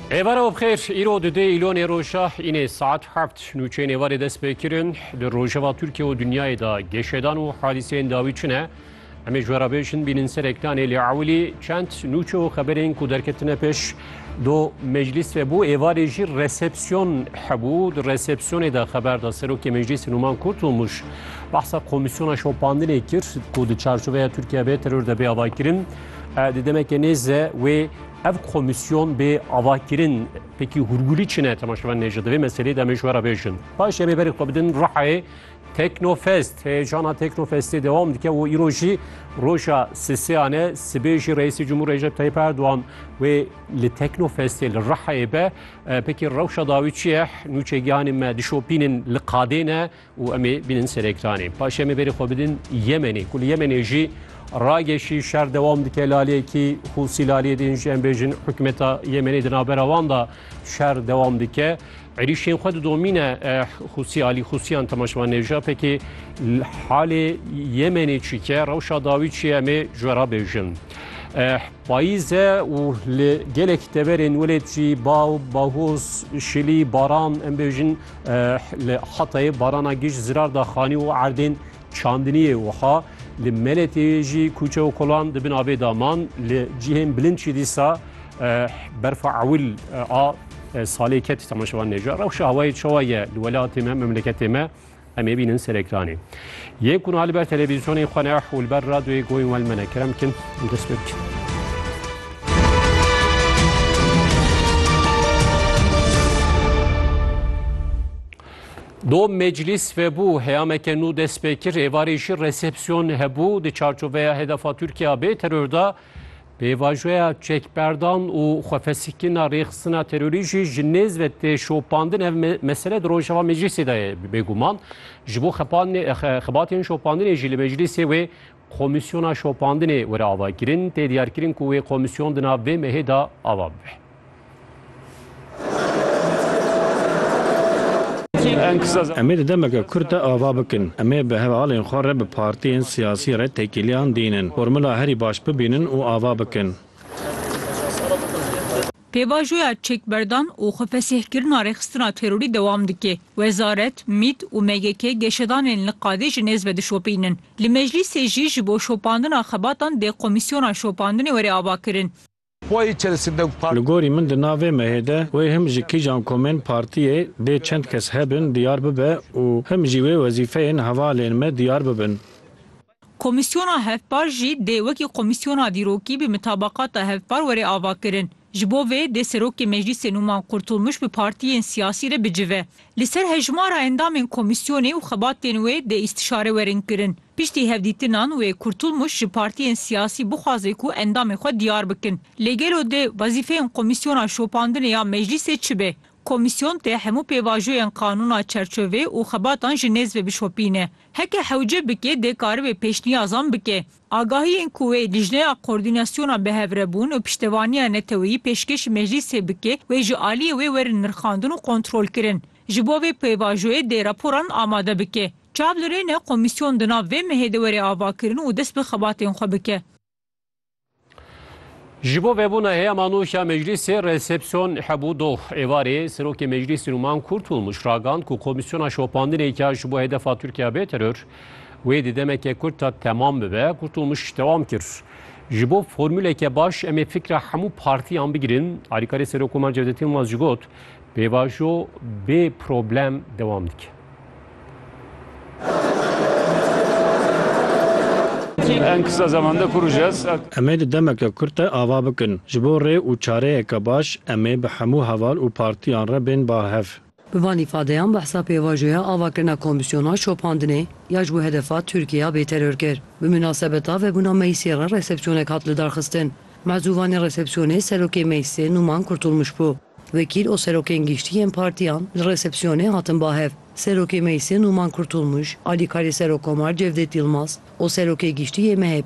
Evara bxêr, îro di îlonê roja înê saet hebt nûçeyên êvarê dest pê kirin li rojeva Tirkiye û Dunyayê da geşedan û hadîseyên dawî çi ne? Em ê ji we re bêjin bînin ser ekranê lê ewilî çend nûçe û xeberên ku derketine pêş do meclis ve bu êvarê jî resepsiyon hebû. Di resepsiyonê de xeber da Serokê Meclîsê Numan Kurtulmuş behsa komisyona şopandinê kir ku di çarşoveya Tirkiye bê terör de bê avakirin. Di demeke nêze wê ev komisyon bê avakirin pekî hûrgulî çi ne temaşevan nêje divê meseleyê de em ê ji we re bêjin. Paş em ê berê xwe bidin Rihayê Teknofest, heyecana Teknofestê devam dike û îro jî roja sisiyan e sibê jî Reîsî Cumhur Recep Tayyip Erdoğan wê li Teknofestê li Rihayê be pekî rewşa dawî çi ye nûçegihanên me dişopînin li qadê ne û em ê bînin ser ekranê. Paş em ê berê xwe bidin Yemenê ku li Yemenê jî rageşî şer devam dike laliyekî Hûsî laliyê din jî em bêjin hikûmeta Yemenê di navbera wan da şer devam dike. Êrişên xwe didomîne Hûsî Alî Hûsiyan temaşevan nêja pekî halê Yemenê çîke rewşa dawî çi ye em ê ji we re bêjin. Payîze û li gelek deverên welêt jî baw, bahoz, şilî, baran em bêjin li Hatayê barana giş zirar da xanî û erdên çandiniyê wiha li Meletê jî kûçe û kolan dibin avê daman li cihên bilind jî dîsa berfa ewil a salê ket temaşevan nêja rewşa hewayê çawa ye li welatê me memleketê me em ê bînin ser ekranê. Yê ku li ber televîzyonê xwe ne û li ber radyoyê goyên wel me ne kerem kin dest pê bikin. Do meclis ve bu heyameke nû dest pê kir êvarê jî resepsiyon hebû di çarçoveya hedefa Tirkiye bê terörda pêvajoya çekberdan û xwefesîkirina rêxistina terorî jî ji nêz ve têşopandin ev mesele di rojava meclisê de ye bêguman. Ji bo xebatên şopandinê jî li meclisê wê komisyona şopandinê were avakirin tê diyarkirin ku wê komisyon di nav vê mehê da ava bibe. Em ê di demeke Kurd de ava bikin. Em ê bi hevalên xwe re bi partiyên siyasî re tekîliyan dînin. Formula herî baş bibînin û ava bikin. Pêvajoya çekberdan û xwefesîhkirina rêxistina terorî dewam dike. Wezaret, MİT û MGK geşedanên li qadê ji nêz ve dişopînin. Li meclisê jî ji bo şopandina xebatan dê komisyona şopandinê were avakirin. Li gorî min di navê mehê de wê him ji kîjan komên partiyê dê çend kes hebin diyar bibe û him jî wê wezîfeyên hevalên me diyar bibin. Komisyona hevpar jî dê wekî komisyona dîrokî bi mitabaqata hevpar were avakirin. Ji bo vê dê Serokê Meclîsê Numan Kurtulmuş bi partiyên siyasî re bicive. Li ser hejmara endamên komisyonê û xebatên wê dê îstişare werin kirin. Piştî hevdîtinan wê Kurtulmuş ji partiyên siyasî bixwaze ku endamê xwe diyar bikin. Lê gelo dê wezîfeyên komisyona şopandinê ya meclîsê çi be? Komisyon tê hemû pêvajoyên qanûna çerçevê û xebatan ji nêz ve bişopîne. Heke hewce bike dê karibê pêşniyazan bike. Agahiyên ku wê lijneya koordînasyona bihevrebûn û piştevaniya neteweyî pêşkêşî meclîsê bike wê ji aliyê wê werin nirxandin û kontrol kirin. Ji bo vê pêvajoyê dê raporan amade bike. Çav li rê ne komisyon di nav vê mehê de were avakirin û dest bi xebatên xwe bike. Ji bo vebûna heyama nûşa meclisê resepsiyon hebû do êvarê Serokê Meclîsê Numan Kurtulmuş ragand ku komisyona şopandinê ka ji bo hedefa Tirkiye bê terör wê di demeke Kurd ta temam bibe Kurtulmuş devam kir. Ji bo formüleke baş em ê fikra hemû partiyan bigirin alîkarê Serokkomarê Cevdet Yılmaz jî got pêvajo bê problem devam dike. En kısa zamanda kuracağız. Em ê di demeke Kurd de ava bikin. Ji bo rê û çareyeke baş em ê bi hemû heval û partiyan re bên bahev. Bi van îfadeyan behsa pêvajoya avakirina komisyona şopandinê ya ji bo hedefa Tirkiye bê terör kir. Bi münasebeta vebûna meclisê re resepsiyonek hat li darxistin. Mezûvanê resepsiyonê Serokê Meclîsê Numan Kurtulmuş bû. Vekîl û serokên giştiyên partiyan li resepsiyonê hatin bahev. Serokê Meclîsê Numan Kurtulmuş, alîkarê Serokkomarê Cevdet Yılmaz û serokê giştiyê MHP